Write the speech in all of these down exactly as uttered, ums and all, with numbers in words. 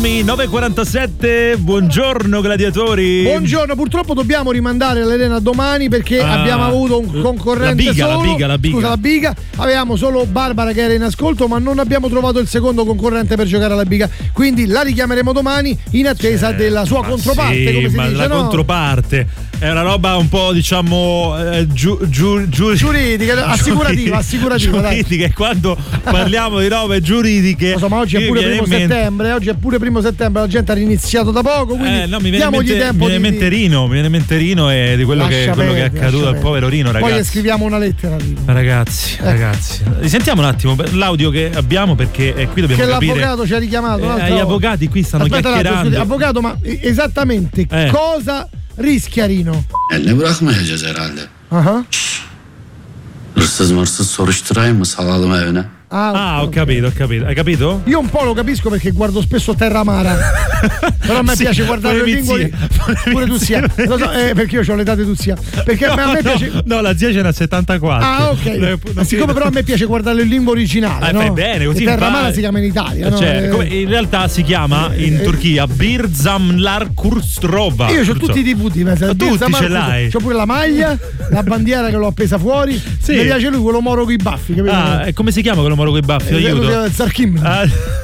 Me, nove e quarantasette. Buongiorno gladiatori. Buongiorno, purtroppo dobbiamo rimandare l'Arena domani perché ah, abbiamo avuto un concorrente la biga, solo. La biga, la biga. Scusa, la biga. Avevamo solo Barbara che era in ascolto, ma non abbiamo trovato il secondo concorrente per giocare alla biga. Quindi la richiameremo domani in attesa cioè, della sua controparte, sì, come si ma dice, la no? controparte è una roba un po', diciamo, eh, giu, giu, giu, giuridica, assicurativa, assicurativa. Giuridica, e quando parliamo di robe giuridiche. Lo so, ma oggi è pure primo settembre, oggi è pure primo settembre, la gente ha iniziato da poco, quindi eh, no, mi viene diamogli mente, tempo mi viene di... mente Rino, mi viene mente Rino e di quello, che, quello che è accaduto al povero Rino, ragazzi. Poi gli scriviamo una lettera a Rino. Ragazzi, eh. ragazzi, risentiamo un attimo l'audio che abbiamo, perché eh, qui dobbiamo che capire. Che l'avvocato ci ha richiamato. Eh, gli avvocati qui stanno Aspetta, chiacchierando. Scusi, avvocato, ma esattamente eh. cosa rischia Rino? Eline bırakmayacağız herhalde. Aha. Hırsız mırsız soruşturayım mı, salalım evine? Ah, ah, ho capito, ho capito. Hai capito? Io un po' lo capisco perché guardo spesso Terramara. Però a me sì, piace guardare le lingue. Pure tu sia. Lo so, eh, perché io ho l'età di tu sia. Perché no, a me no, piace. No, la zia ce n'ha settantaquattro. Ah, ok. Ma siccome però a me piace guardare le lingue originali. Ah, no? fai bene, così. Terramara si chiama in Italia. No? Cioè, eh, come in realtà si chiama in eh, Turchia Birzamlar Kurstrova. Io ho tutti i D V D. Ma tutti ce l'hai. C'ho pure la maglia, la bandiera che l'ho appesa fuori. Sì. Mi piace lui, quello moro con i baffi. Capito? Ah, e come si chiama quello moro con i baffi? Eh, Zarkim. Ah.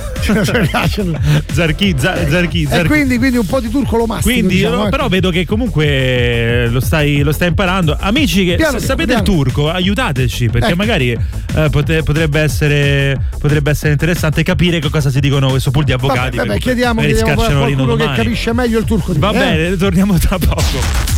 Zarchi, Zarchi, Zarchi. E quindi, quindi un po' di turco lo mastico. Quindi, diciamo, però ecco. vedo che comunque lo stai, lo stai imparando. Amici che piano, se sapete piano. il turco, aiutateci, perché ecco. magari eh, pote, potrebbe essere potrebbe essere interessante capire che cosa si dicono questo pool di avvocati. Vabbè, vabbè, chiediamo, chiediamo a qualcuno che capisce meglio il turco. Va eh? bene, torniamo tra poco.